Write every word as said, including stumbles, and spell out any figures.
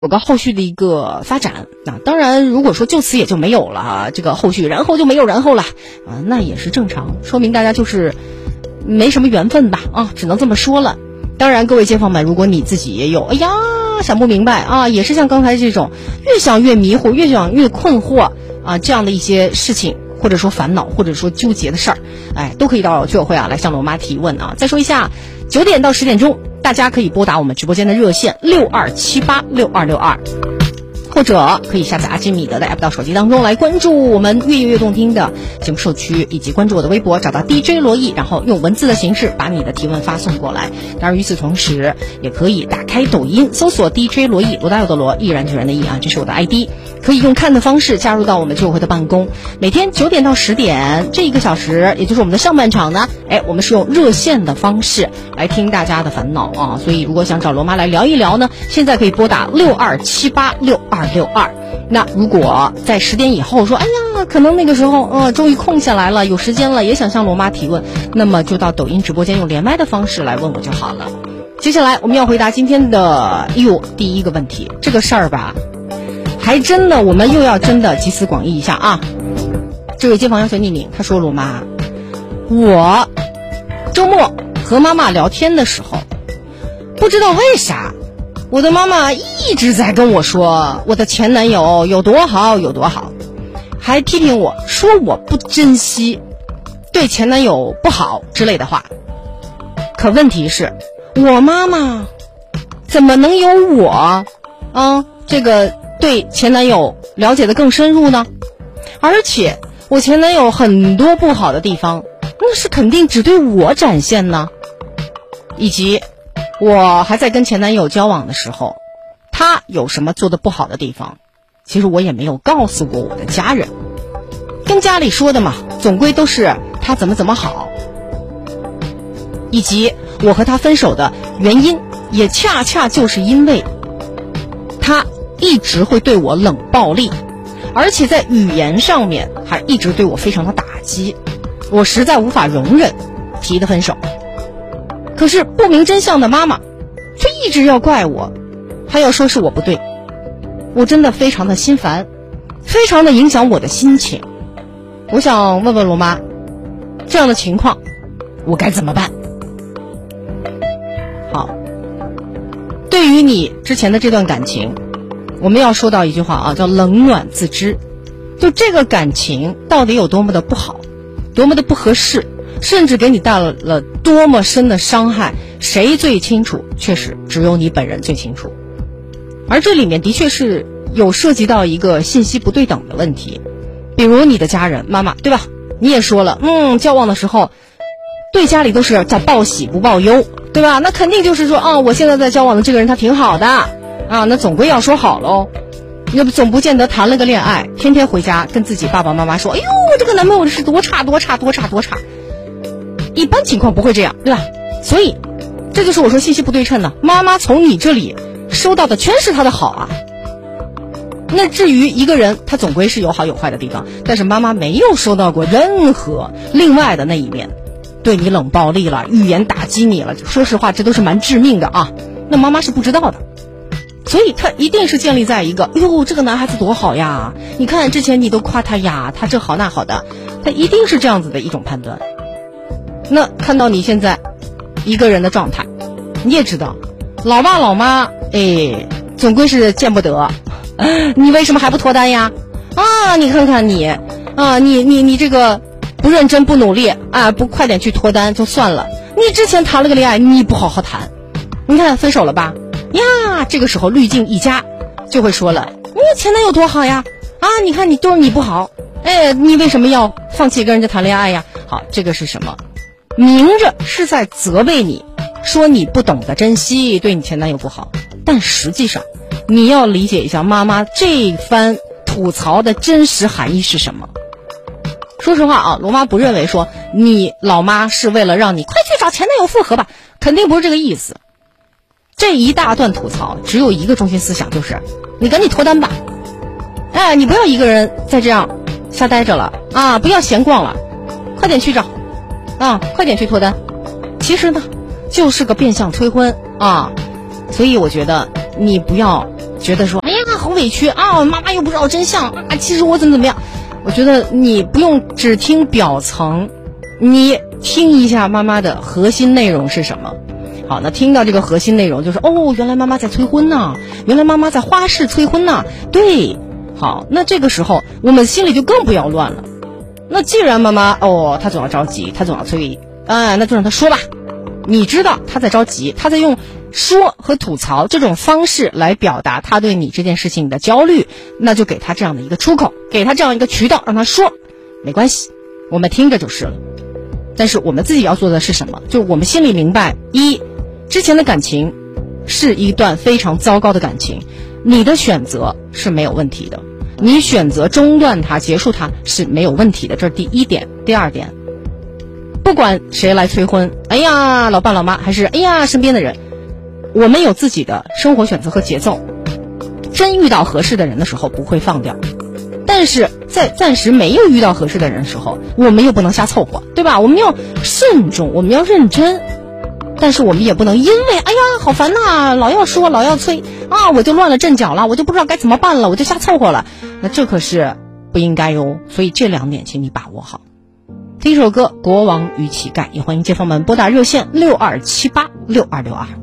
有个后续的一个发展。那当然如果说就此也就没有了这个后续，然后就没有然后了啊，那也是正常，说明大家就是没什么缘分吧啊，只能这么说了。当然各位街坊们，如果你自己也有哎呀想不明白啊，也是像刚才这种越想越迷糊，越想越困惑啊，这样的一些事情，或者说烦恼，或者说纠结的事儿，哎，都可以到居委会啊来向罗妈提问啊。再说一下，九点到十点钟，大家可以拨打我们直播间的热线六二七八六二六二，或者可以下载阿基米德的 app 到手机当中来关注我们越夜越动听的节目社区，以及关注我的微博，找到 D J 罗毅，然后用文字的形式把你的提问发送过来。当然与此同时，也可以打开抖音搜索 D J 罗毅，罗大佑的罗，毅然决然的毅啊，这是我的 I D， 可以用看的方式加入到我们居委会的办公。每天九点到十点这一个小时，也就是我们的上半场呢，哎，我们是用热线的方式来听大家的烦恼啊，所以如果想找罗妈来聊一聊呢，现在可以拨打六二七八六二六二。那如果在十点以后说，哎呀，可能那个时候呃终于空下来了，有时间了，也想向罗妈提问，那么就到抖音直播间用连麦的方式来问我就好了。接下来我们要回答今天的哎呦第一个问题，这个事儿吧，还真的我们又要真的集思广益一下啊。这位街坊要求匿名，他说罗妈，我周末和妈妈聊天的时候，不知道为啥我的妈妈一直在跟我说我的前男友有多好有多好，还批评我说我不珍惜，对前男友不好之类的话。可问题是我妈妈怎么能有我啊这个对前男友了解的更深入呢？而且我前男友很多不好的地方，那是肯定只对我展现呢。以及我还在跟前男友交往的时候，他有什么做的不好的地方，其实我也没有告诉过我的家人，跟家里说的嘛，总归都是他怎么怎么好。以及我和他分手的原因，也恰恰就是因为他一直会对我冷暴力，而且在语言上面还一直对我非常的打击，我实在无法容忍，提的分手。可是不明真相的妈妈却一直要怪我，还要说是我不对，我真的非常的心烦，非常的影响我的心情。我想问问罗妈，这样的情况我该怎么办？好，对于你之前的这段感情，我们要说到一句话啊，叫冷暖自知。就这个感情到底有多么的不好，多么的不合适，甚至给你带来了多么深的伤害，谁最清楚？确实只有你本人最清楚。而这里面的确是有涉及到一个信息不对等的问题。比如你的家人妈妈，对吧？你也说了，嗯，交往的时候对家里都是叫报喜不报忧，对吧？那肯定就是说啊，我现在在交往的这个人他挺好的啊，那总归要说好喽。那不总不见得谈了个恋爱，天天回家跟自己爸爸妈妈说，哎呦，我这个男朋友是多差多差多差多差。一般情况不会这样，对吧？所以这就是我说信息不对称的，妈妈从你这里收到的全是他的好啊。那至于一个人他总归是有好有坏的地方，但是妈妈没有收到过任何另外的那一面，对你冷暴力了，语言打击你了，说实话这都是蛮致命的啊。那妈妈是不知道的，所以他一定是建立在一个，哎呦，这个男孩子多好呀，你看之前你都夸他呀，他这好那好的，他一定是这样子的一种判断。那看到你现在一个人的状态，你也知道老爸老妈哎总归是见不得，你为什么还不脱单呀？啊，你看看你啊，你你你这个不认真不努力啊，不快点去脱单就算了，你之前谈了个恋爱你不好好谈，你看分手了吧呀，这个时候滤镜一加就会说了，你前男友多好呀，啊你看你都是你不好，哎你为什么要放弃跟人家谈恋爱呀？好，这个是什么？明着是在责备你，说你不懂得珍惜，对你前男友不好，但实际上你要理解一下妈妈这番吐槽的真实含义是什么。说实话啊，罗妈不认为说你老妈是为了让你快去找前男友复合吧，肯定不是这个意思。这一大段吐槽只有一个中心思想，就是你赶紧脱单吧，哎，你不要一个人再这样瞎待着了啊，不要闲逛了，快点去找啊，快点去脱单。其实呢就是个变相催婚啊，所以我觉得你不要觉得说，哎呀，好委屈啊，妈妈又不知道真相啊，其实我怎么怎么样。我觉得你不用只听表层，你听一下妈妈的核心内容是什么。好，那听到这个核心内容就是，哦，原来妈妈在催婚呢，原来妈妈在花式催婚呢。对，好，那这个时候我们心里就更不要乱了。那既然妈妈哦，她总要着急，她总要催，啊，那就让她说吧。你知道她在着急，她在用说和吐槽这种方式来表达她对你这件事情的焦虑，那就给她这样的一个出口，给她这样一个渠道，让她说，没关系，我们听着就是了。但是我们自己要做的是什么？就是我们心里明白，一，之前的感情是一段非常糟糕的感情，你的选择是没有问题的，你选择中断它结束它是没有问题的，这是第一点。第二点，不管谁来催婚，哎呀老爸老妈还是哎呀身边的人，我们有自己的生活选择和节奏，真遇到合适的人的时候不会放掉，但是在暂时没有遇到合适的人的时候，我们又不能瞎凑合，对吧？我们要慎重，我们要认真，但是我们也不能因为哎呀好烦呐，老要说老要催啊，我就乱了阵脚了，我就不知道该怎么办了，我就瞎凑合了，那这可是不应该哟。所以这两点请你把握好。听首歌《国王与乞丐》，也欢迎街坊们拨打热线六二七八六二六二。